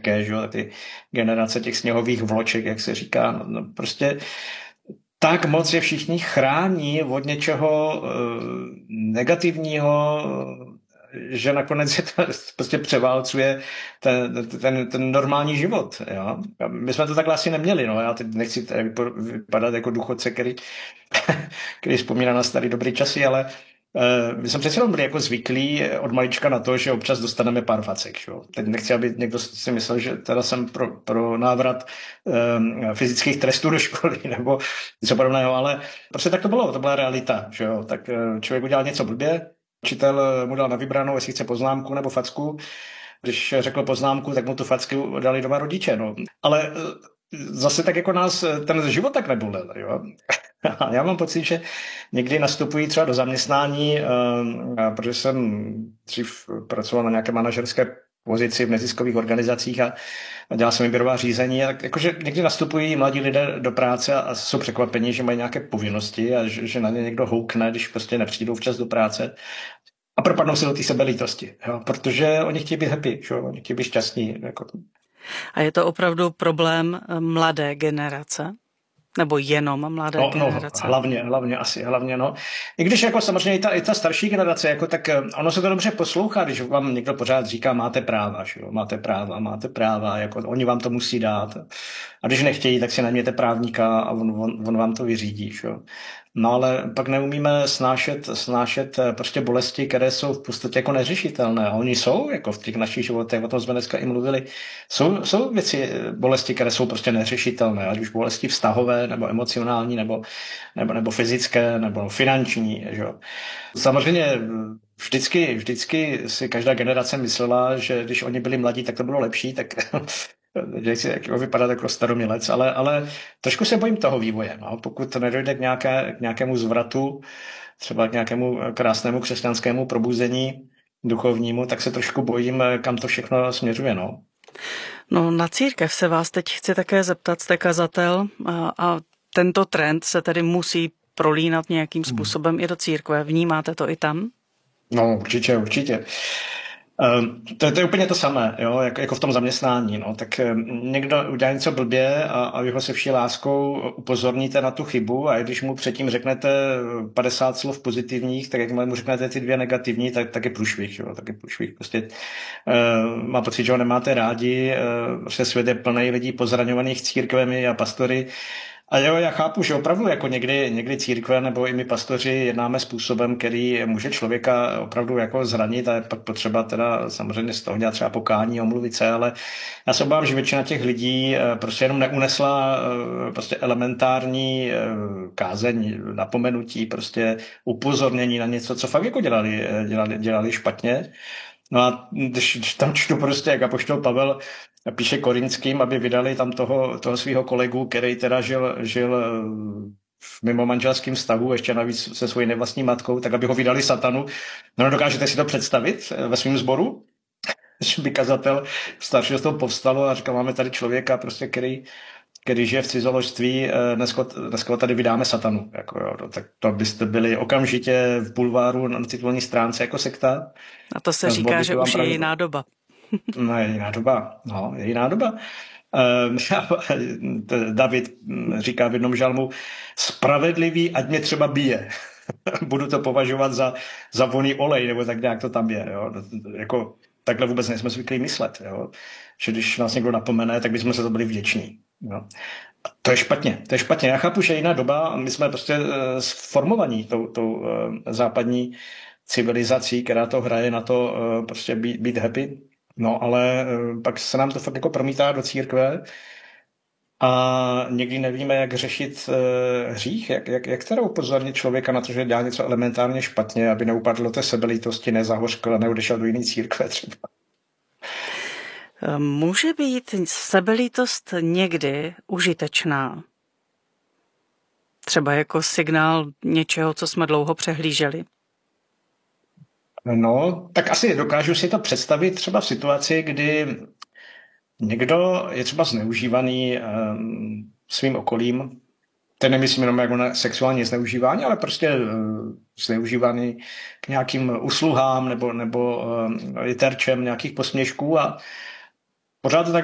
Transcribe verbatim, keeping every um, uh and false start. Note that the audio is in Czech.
měkké, že jo, ty generace těch sněhových vloček, jak se říká, no, no prostě tak moc je všichni chrání od něčeho uh, negativního, že nakonec je to prostě převálcuje ten, ten, ten normální život. Jo? My jsme to takhle asi neměli. No? Já teď nechci vypadat jako důchodce, který, který vzpomíná na starý dobrý časy, ale uh, my jsme přece jenom byli jako zvyklí od malička na to, že občas dostaneme pár facek. Že? Teď nechci, aby někdo si myslel, že teda jsem pro, pro návrat um, fyzických trestů do školy nebo něco podobného, ale prostě tak to bylo, to byla realita. Že jo? Tak uh, člověk udělal něco blbě, učitel mu dal na vybranou, jestli chce poznámku nebo facku. Když řekl poznámku, tak mu tu facku dali doma rodiče. No. Ale zase tak jako nás ten život tak nebolel. Jo. A já mám pocit, že někdy nastupují třeba do zaměstnání, protože jsem dřív pracoval na nějaké manažerské pozici v neziskových organizacích a, a dělal jsem výběrová řízení. A jakože někdy nastupují mladí lidé do práce a jsou překvapení, že mají nějaké povinnosti a že, že na ně někdo houkne, když prostě nepřijdou včas do práce. A propadnou se do té sebelítosti, jo? Protože oni chtějí být happy, že? Oni chtějí být šťastní. Jako... A je to opravdu problém mladé generace? Nebo jenom mladé no, generace? No, hlavně, hlavně asi, hlavně, no. I když jako samozřejmě i ta, i ta starší generace, jako tak ono se to dobře poslouchá, když vám někdo pořád říká, máte práva, že jo? Máte práva, máte práva, jako oni vám to musí dát. A když nechtějí, tak si najměte právníka a on, on, on vám to vyřídí, že jo? No ale pak neumíme snášet, snášet prostě bolesti, které jsou v podstatě jako neřešitelné. A oni jsou, jako v těch našich životech, o tom jsme dneska i mluvili, jsou, jsou věci, bolesti, které jsou prostě neřešitelné, ať už bolesti vztahové, nebo emocionální, nebo, nebo, nebo fyzické, nebo finanční. Že? Samozřejmě vždycky, vždycky si každá generace myslela, že když oni byli mladí, tak to bylo lepší, tak nechci jako vypadat jako staromilec, ale, ale trošku se bojím toho vývoje. No. Pokud nedojde k, nějaké, k nějakému zvratu, třeba k nějakému krásnému křesťanskému probuzení duchovnímu, tak se trošku bojím, kam to všechno směřuje. No, no na církev se vás teď chci také zeptat, jste kazatel a, a tento trend se tedy musí prolínat nějakým způsobem hmm. i do církve. Vnímáte to i tam? No určitě, určitě. To, to je úplně to samé, jo, jako, jako v tom zaměstnání. No. Tak někdo udělá něco blbě a, a vy ho se vší láskou upozorníte na tu chybu a když mu předtím řeknete padesát slov pozitivních, tak jakmile mu řeknete ty dvě negativní, tak, tak je průšvih. Jo, tak je průšvih. Prostě, uh, má pocit, že ho nemáte rádi, uh, prostě svět je plný lidí pozraňovaných církvemi a pastory. A jo, já chápu, že opravdu jako někdy, někdy církve nebo i my pastoři jednáme způsobem, který může člověka opravdu jako zranit a je pak potřeba teda samozřejmě z toho dělat třeba pokání, omluvit se, ale já se obávám, že většina těch lidí prostě jenom neunesla prostě elementární kázeň, napomenutí, prostě upozornění na něco, co fakt jako dělali, dělali, dělali špatně. No a když, když tam čtu prostě, jak apoštol Pavel píše Korinským, aby vydali tam toho, toho svého kolegu, který teda žil, žil v mimo manželským vztahu, ještě navíc se svojí nevlastní matkou, tak aby ho vydali satanu. No dokážete si to představit ve svém sboru? Že by kazatel staršího z toho povstalo a říkal, máme tady člověka, prostě, který, který žije v cizoložství, dneska, dneska tady vydáme satanu. Jako, jo, no, tak to byste byli okamžitě v bulváru na titulní stránce jako sekta. A to se říká, že už je jiná doba. No, je jiná doba. No, je jiná doba. David říká v jednom žalmu, spravedlivý, ať mě třeba bije. Budu to považovat za, za voný olej, nebo tak nějak to tam je. Jo. Jako, takhle vůbec nejsme zvyklí myslet. Jo. Že když nás někdo napomene, tak bychom se to byli vděční. Jo. A to je špatně. To je špatně. Já chápu, že je jiná doba a my jsme prostě sformovaní tou, tou západní civilizací, která to hraje na to prostě být, být happy. No, ale pak se nám to fakt jako promítá do církve a někdy nevíme, jak řešit uh, hřích, jak, jak, jak teda upozornit člověka na to, že dělá něco elementárně špatně, aby neupadlo té sebelítosti, nezahořkl a neodešel do jiné církve třeba. Může být sebelítost někdy užitečná? Třeba jako signál něčeho, co jsme dlouho přehlíželi? No, tak asi dokážu si to představit třeba v situaci, kdy někdo je třeba zneužívaný um, svým okolím. Teď nemyslím jenom jako na sexuální zneužívání, ale prostě uh, zneužívaný k nějakým usluhám nebo, nebo um, je terčem nějakých posměšků a pořád to tak